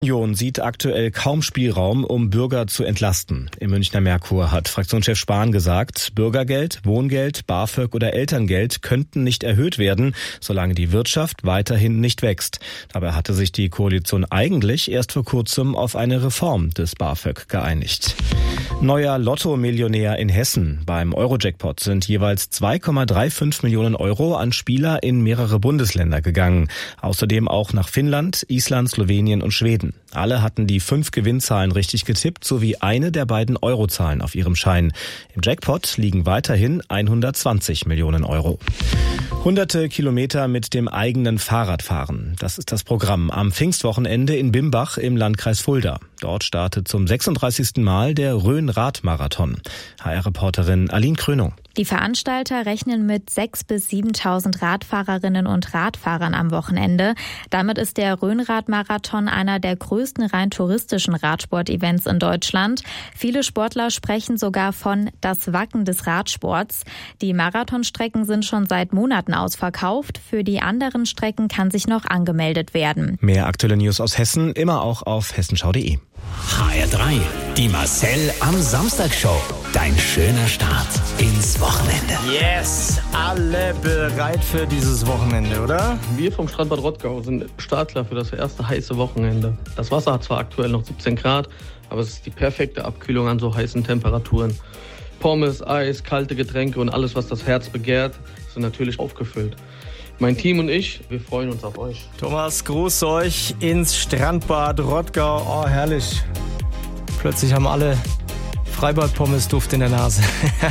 Union sieht aktuell kaum Spielraum, um Bürger zu entlasten. Im Münchner Merkur hat Fraktionschef Spahn gesagt, Bürgergeld, Wohngeld, BAföG oder Elterngeld könnten nicht erhöht werden, solange die Wirtschaft weiterhin nicht wächst. Dabei hatte sich die Koalition eigentlich erst vor kurzem auf eine Reform des BAföG geeinigt. Neuer Lotto-Millionär in Hessen. Beim Euro-Jackpot sind jeweils 2,35 Millionen Euro an Spieler in mehrere Bundesländer gegangen. Außerdem auch nach Finnland, Island, Slowenien und Schweden. Alle hatten die 5 Gewinnzahlen richtig getippt, sowie eine der beiden Eurozahlen auf ihrem Schein. Im Jackpot liegen weiterhin 120 Millionen Euro. Hunderte Kilometer mit dem eigenen Fahrrad fahren. Das ist das Programm am Pfingstwochenende in Bimbach im Landkreis Fulda. Dort startet zum 36. Mal der Rhön-Rad-Marathon. HR-Reporterin Aline Krönung. Die Veranstalter rechnen mit 6.000 bis 7.000 Radfahrerinnen und Radfahrern am Wochenende. Damit ist der Rhön-Rad-Marathon einer der größten rein touristischen Radsport-Events in Deutschland. Viele Sportler sprechen sogar von das Wacken des Radsports. Die Marathonstrecken sind schon seit Monaten ausverkauft. Für die anderen Strecken kann sich noch angemeldet werden. Mehr aktuelle News aus Hessen immer auch auf hessenschau.de. HR3, die Marcel am Samstag-Show. Dein schöner Start ins Wochenende. Yes, alle bereit für dieses Wochenende, oder? Wir vom Strandbad Rottgau sind startklar für das erste heiße Wochenende. Das Wasser hat zwar aktuell noch 17 Grad, aber es ist die perfekte Abkühlung an so heißen Temperaturen. Pommes, Eis, kalte Getränke und alles, was das Herz begehrt, sind natürlich aufgefüllt. Mein Team und ich, wir freuen uns auf euch. Thomas, grüß euch ins Strandbad Rottgau. Oh, herrlich. Plötzlich haben alle Freibad-Pommes-Duft in der Nase.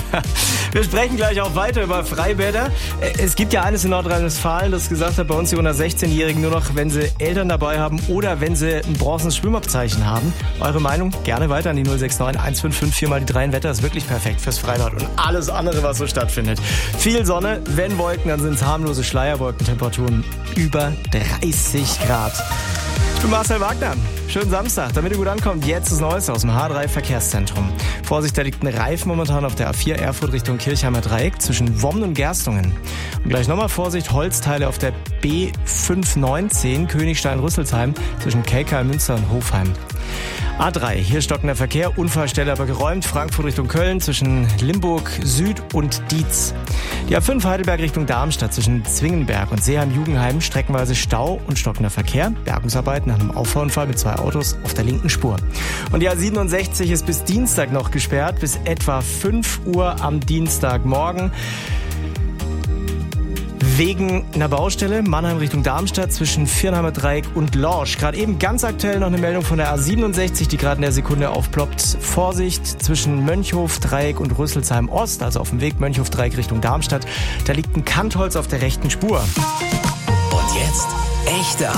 Wir sprechen gleich auch weiter über Freibäder. Es gibt ja eines in Nordrhein-Westfalen, das gesagt hat, bei uns die unter 16-Jährigen nur noch, wenn sie Eltern dabei haben oder wenn sie ein bronzenes Schwimmabzeichen haben. Eure Meinung? Gerne weiter an die 069 155 4 mal die 3. Wetter ist wirklich perfekt fürs Freibad und alles andere, was so stattfindet. Viel Sonne, wenn Wolken, dann sind es harmlose Schleierwolkentemperaturen über 30 Grad. Ich bin Marcel Wagner. Schönen Samstag. Damit ihr gut ankommt, jetzt das Neueste aus dem H3 Verkehrszentrum. Vorsicht, da liegt ein Reifen momentan auf der A4 Erfurt Richtung Kirchheimer Dreieck zwischen Wommen und Gerstungen. Und gleich nochmal Vorsicht, Holzteile auf der B519 Königstein-Rüsselsheim zwischen Kelkheim, Münster und Hofheim. A3, hier stockender Verkehr, Unfallstelle aber geräumt, Frankfurt Richtung Köln zwischen Limburg Süd und Dietz. Die A5 Heidelberg Richtung Darmstadt zwischen Zwingenberg und Seeheim-Jugendheim streckenweise Stau und stockender Verkehr, Bergungsarbeiten nach einem Auffahrunfall mit 2 Autos auf der linken Spur. Und die A67 ist bis Dienstag noch gesperrt, bis etwa 5 Uhr am Dienstagmorgen. Wegen einer Baustelle, Mannheim Richtung Darmstadt zwischen Viernheimer Dreieck und Lorsch. Gerade eben ganz aktuell noch eine Meldung von der A67, die gerade in der Sekunde aufploppt. Vorsicht zwischen Mönchhof Dreieck und Rüsselsheim Ost, also auf dem Weg Mönchhof Dreieck Richtung Darmstadt. Da liegt ein Kantholz auf der rechten Spur. Und jetzt echte